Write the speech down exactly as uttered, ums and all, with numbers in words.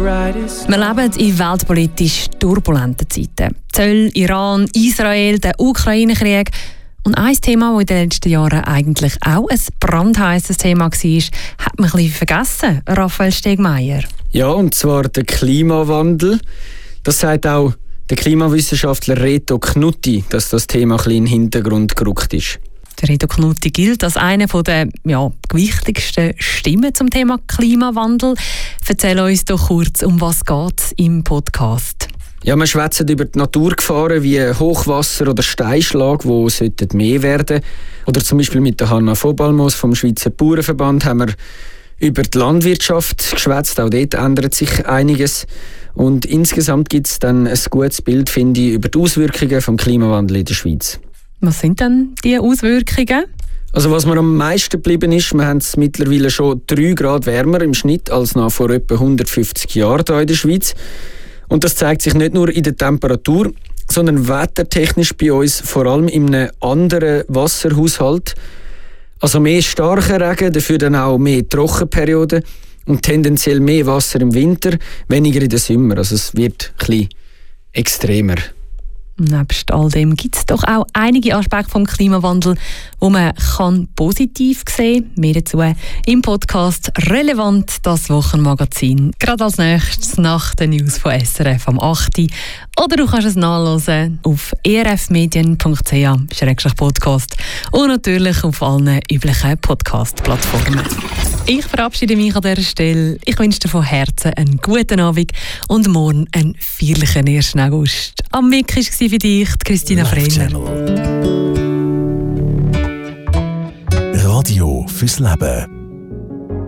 Wir leben in weltpolitisch turbulenten Zeiten. Zöll, Iran, Israel, der Ukraine-Krieg. Und ein Thema, das in den letzten Jahren eigentlich auch ein brandheißes Thema war, hat man ein bisschen vergessen, Raphael Stegmeier. Ja, und zwar der Klimawandel. Das sagt auch der Klimawissenschaftler Reto Knutti, dass das Thema ein bisschen in den Hintergrund gerückt ist. Der Reto Knutti gilt als eine der ja, wichtigsten Stimmen zum Thema Klimawandel. Erzähl uns doch kurz, um was es im Podcast. Ja, wir schwätzen über die Naturgefahren wie Hochwasser oder Steinschlag, die mehr werden sollten. Oder zum Beispiel mit der Hanna Vobalmos vom Schweizer Bauernverband haben wir über die Landwirtschaft geschwätzt. Auch dort ändert sich einiges. Und insgesamt gibt es dann ein gutes Bild, finde ich, über die Auswirkungen des Klimawandels in der Schweiz. Was sind denn die Auswirkungen? Also was mir am meisten geblieben ist, wir haben es mittlerweile schon drei Grad wärmer im Schnitt als noch vor etwa hundertfünfzig Jahren hier in der Schweiz. Und das zeigt sich nicht nur in der Temperatur, sondern wettertechnisch bei uns vor allem in einem anderen Wasserhaushalt. Also mehr starker Regen, dafür dann auch mehr Trockenperioden und tendenziell mehr Wasser im Winter, weniger in den Sommer. Also es wird ein bisschen extremer. Nebst all dem gibt es doch auch einige Aspekte vom Klimawandel, wo man kann positiv sehen kann. Mehr dazu im Podcast «Relevant», das Wochenmagazin. Gerade als nächstes nach den News von S R F am acht Uhr. Oder du kannst es nachhören auf e r f medien punkt c h slash podcast und natürlich auf allen üblichen Podcast-Plattformen. Ich verabschiede mich an dieser Stelle. Ich wünsche dir von Herzen einen guten Abend und morgen einen feierlichen ersten August. Am Mic war für dich Christina Freiner. Radio fürs Leben.